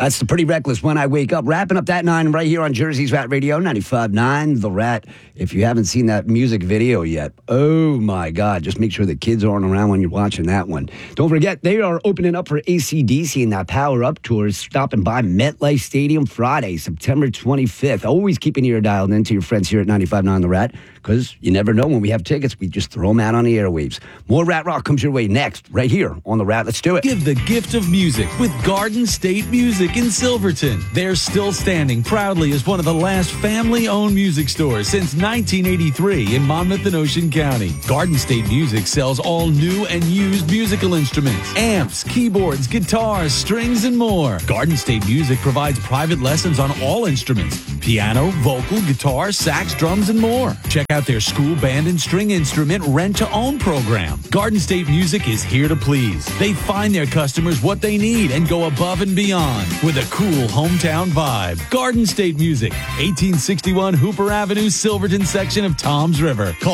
That's the Pretty Reckless When I Wake Up. Wrapping up that 9 right here on Jersey's Rat Radio, 95.9 The Rat. If you haven't seen that music video yet, oh my God, just make sure the kids aren't around when you're watching that one. Don't forget, they are opening up for AC/DC and that Power Up Tour is stopping by MetLife Stadium Friday, September 25th. Always keep an ear dialed into your friends here at 95.9 The Rat, because you never know when we have tickets, we just throw them out on the airwaves. More Rat Rock comes your way next, right here on The Rat. Let's do it. Give the gift of music with Garden State Music in Silverton. They're still standing proudly as one of the last family-owned music stores since 1983 in Monmouth and Ocean County. Garden State Music sells all new and used musical instruments, amps, keyboards, guitars, strings, and more. Garden State Music provides private lessons on all instruments: piano, vocal, guitar, sax, drums, and more. Check out their school band and string instrument rent-to-own program. Garden State Music is here to please. They find their customers what they need and go above and beyond with a cool hometown vibe. Garden State Music, 1861 Hooper Avenue, Silverton section of Toms River. Call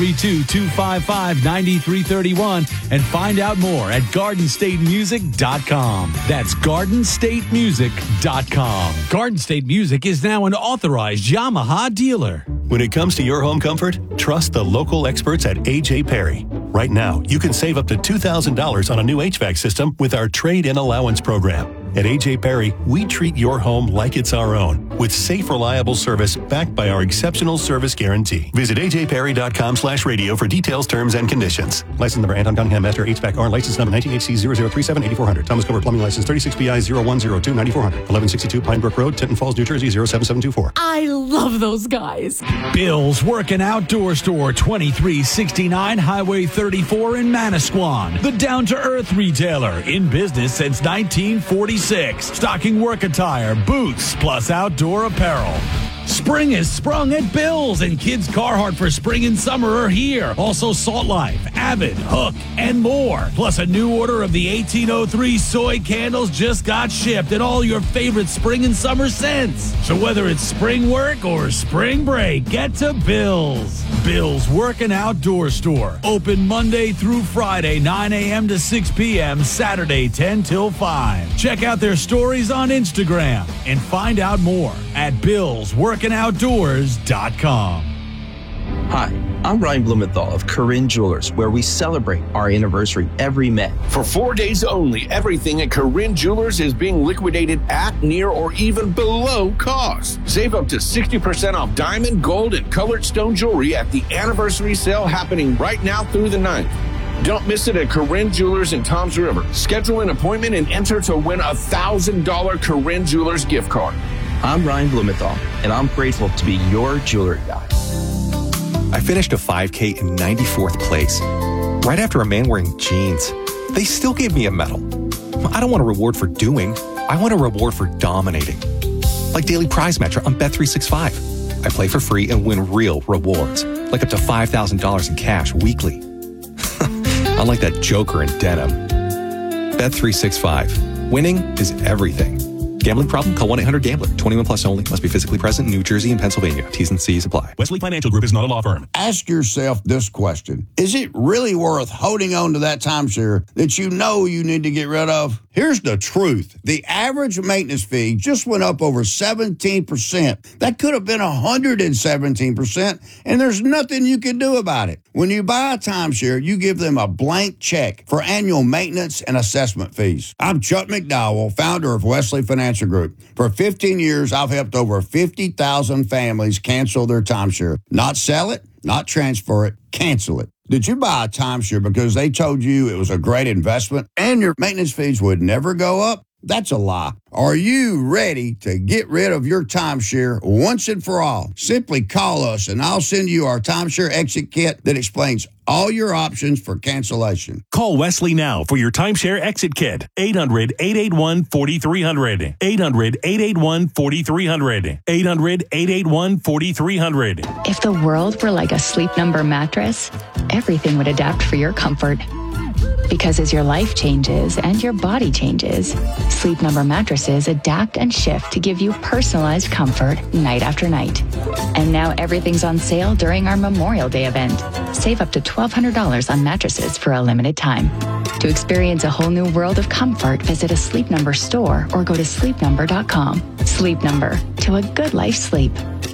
732-255-9331 and find out more at GardenStateMusic.com. That's GardenStateMusic.com. Garden State Music is now an authorized Yamaha dealer. When it comes to your home comfort, trust the local experts at A.J. Perry. Right now, you can save up to $2,000 on a new HVAC system with our trade-in allowance program. At A.J. Perry, we treat your home like it's our own, with safe, reliable service backed by our exceptional service guarantee. Visit ajperry.com/radio for details, terms, and conditions. License number Anton Cunningham Master HVAC-R, license number 19HC0037-8400. Thomas Gilbert Plumbing License 36BI0102-9400. 1162 Pine Brook Road, Tinton Falls, New Jersey 07724. I love those guys. Bill's Working Outdoor Store, 2369 Highway 34 in Manasquan. The down-to-earth retailer, in business since 1946. Stocking work attire, boots, plus outdoor apparel. Spring is sprung at Bill's, and Kids Carhartt for spring and summer are here. Also Salt Life, Avid, Hook, and more. Plus a new order of the 1803 soy candles just got shipped, and all your favorite spring and summer scents. So whether it's spring work or spring break, get to Bill's. Bill's Working Outdoor Store. Open Monday through Friday, 9 a.m. to 6 p.m., Saturday, 10 till 5. Check out their stories on Instagram and find out more at BillsWorkingOutdoors.com. Hi, I'm Ryan Blumenthal of Corinne Jewelers, where we celebrate our anniversary every May. For 4 days only, everything at Corinne Jewelers is being liquidated at, near, or even below cost. Save up to 60% off diamond, gold, and colored stone jewelry at the anniversary sale happening right now through the 9th. Don't miss it at Corinne Jewelers in Toms River. Schedule an appointment and enter to win a $1,000 Corinne Jewelers gift card. I'm Ryan Blumenthal, and I'm grateful to be your jewelry guy. I finished a 5K in 94th place, right after a man wearing jeans. They still gave me a medal. I don't want a reward for doing. I want a reward for dominating. Like Daily Prize Matcher on Bet365. I play for free and win real rewards, like up to $5,000 in cash weekly. Unlike that joker in denim. Bet365. Winning is everything. Gambling problem? Call 1-800-GAMBLER. 21 plus only. Must be physically present in New Jersey and Pennsylvania. T's and C's apply. Wesley Financial Group is not a law firm. Ask yourself this question. Is it really worth holding on to that timeshare that you know you need to get rid of? Here's the truth. The average maintenance fee just went up over 17%. That could have been 117%, and there's nothing you can do about it. When you buy a timeshare, you give them a blank check for annual maintenance and assessment fees. I'm Chuck McDowell, founder of Wesley Financial Group. For 15 years, I've helped over 50,000 families cancel their timeshare. Not sell it, not transfer it, cancel it. Did you buy a timeshare because they told you it was a great investment and your maintenance fees would never go up? That's a lie. Are you ready to get rid of your timeshare once and for all? Simply call us and I'll send you our timeshare exit kit that explains all your options for cancellation. Call Wesley now for your timeshare exit kit. 800-881-4300. 800-881-4300. 800-881-4300. If the world were like a Sleep Number mattress, everything would adapt for your comfort. Because as your life changes and your body changes, Sleep Number mattresses adapt and shift to give you personalized comfort night after night. And now everything's on sale during our Memorial Day event. Save up to $1,200 on mattresses for a limited time. To experience a whole new world of comfort, visit a Sleep Number store or go to sleepnumber.com. Sleep Number, to a good life sleep.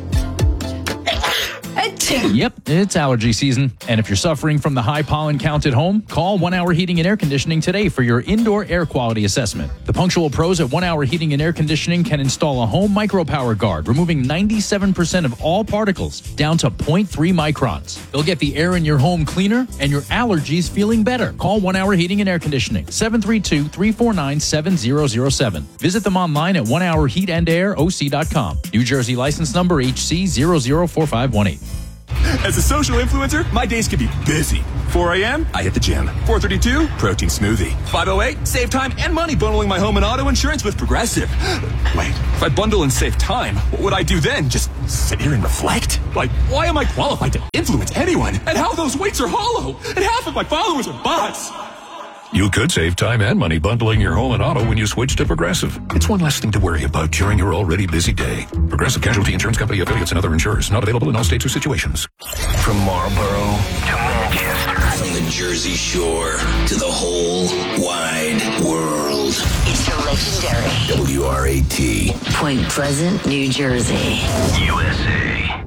Yep, it's allergy season. And if you're suffering from the high pollen count at home, call 1 Hour Heating and Air Conditioning today for your indoor air quality assessment. The punctual pros at 1 Hour Heating and Air Conditioning can install a home micropower guard, removing 97% of all particles down to 0.3 microns. They'll get the air in your home cleaner and your allergies feeling better. Call 1 Hour Heating and Air Conditioning, 732-349-7007. Visit them online at onehourheatandair.oc.com. New Jersey license number HC 004518. As a social influencer, my days can be busy. 4 a.m., I hit the gym. 4:32, protein smoothie. 5:08, save time and money bundling my home and auto insurance with Progressive. Wait, if I bundle and save time, what would I do then? Just sit here and reflect? Like, why am I qualified to influence anyone? And how those weights are hollow? And half of my followers are bots. You could save time and money bundling your home and auto when you switch to Progressive. It's one less thing to worry about during your already busy day. Progressive Casualty Insurance Company, affiliates, and other insurers. Not available in all states or situations. From Marlborough to Manchester. From the Jersey Shore to the whole wide world. It's the legendary WRAT. Point Pleasant, New Jersey. USA.